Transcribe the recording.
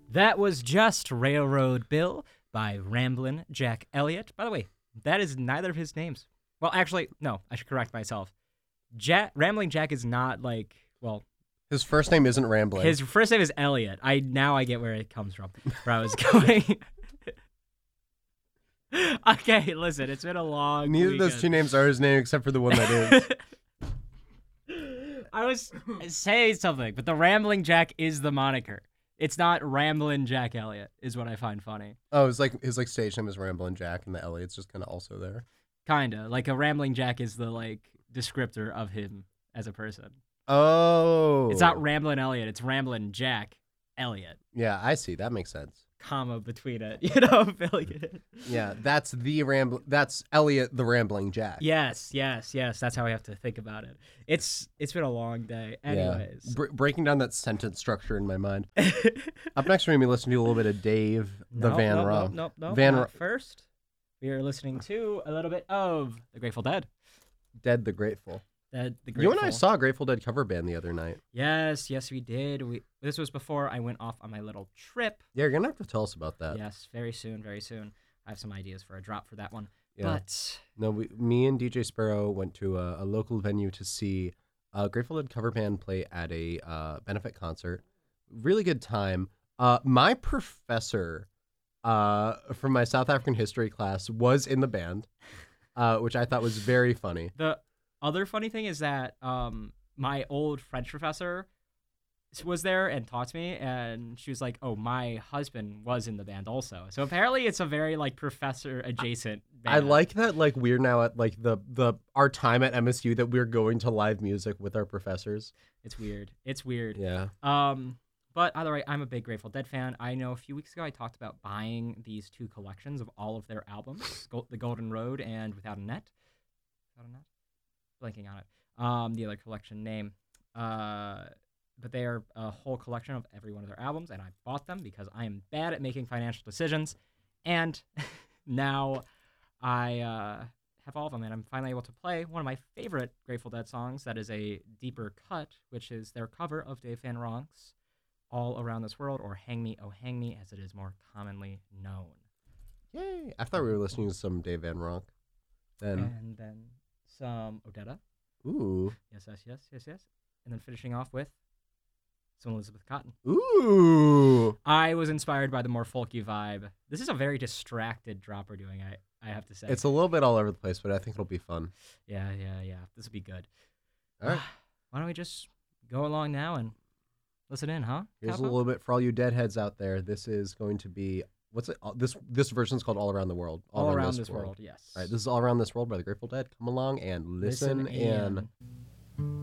That was just Railroad Bill by Ramblin' Jack Elliott. By the way, that is neither of his names. Well, actually, no, I should correct myself. Rambling Jack is not like, well, His first name isn't Rambling. his first name is Elliott. I get where it comes from, where I was going. Okay, listen, it's been a long Neither of those two names are his name except for the one that is. I was saying something, but the Rambling Jack is the moniker. It's not Ramblin' Jack Elliott, is what I find funny. Oh, it's like his stage name is Ramblin' Jack, and the Elliott's just kind of also there. Kinda. Like a Rambling Jack is the descriptor of him as a person. Oh. It's not Ramblin' Elliott, it's Ramblin' Jack Elliott. Yeah, I see. That makes sense. Comma between it, filling it in. Yeah, that's Elliott the Rambling Jack. Yes, that's how I have to think about it. It's been a long day. Anyways. Yeah. Breaking down that sentence structure in my mind. Up next, we're going to be listening to a little bit of Dave Van Ronk. No. First, we are listening to a little bit of The Grateful Dead. Dead the Grateful. The Grateful. You and I saw a Grateful Dead cover band the other night. Yes, we did. This was before I went off on my little trip. Yeah, you're going to have to tell us about that. Yes, very soon. I have some ideas for a drop for that one. Yeah. But no, me and DJ Sparrow went to a local venue to see a Grateful Dead cover band play at a benefit concert. Really good time. My professor from my South African history class was in the band, which I thought was very funny. The other funny thing is that my old French professor was there and talked to me, and she was like, "Oh, my husband was in the band also." So apparently, it's a very professor adjacent band. I like that. We're now at our time at MSU that we're going to live music with our professors. It's weird. Yeah. But either way, I'm a big Grateful Dead fan. I know a few weeks ago I talked about buying these 2 collections of all of their albums, The Golden Road and Without a Net. Blanking on it. The other collection name. But they are a whole collection of every one of their albums, and I bought them because I am bad at making financial decisions. And now I have all of them, and I'm finally able to play one of my favorite Grateful Dead songs that is a deeper cut, which is their cover of Dave Van Ronk's All Around This World, or Hang Me, Oh Hang Me, as it is more commonly known. Yay! I thought we were listening to some Dave Van Ronk. And then some Odetta. Ooh. Yes. And then finishing off with some Elizabeth Cotten. Ooh. I was inspired by the more folky vibe. This is a very distracted drop we're doing, I have to say. It's a little bit all over the place, but I think it'll be fun. Yeah. This will be good. All right. Why don't we just go along now and listen in, huh? Here's a little bit for all you deadheads out there. This is going to be, what's it? This version is called All Around the World. All Around This World, yes. All right, this is All Around This World by the Grateful Dead. Come along and listen in.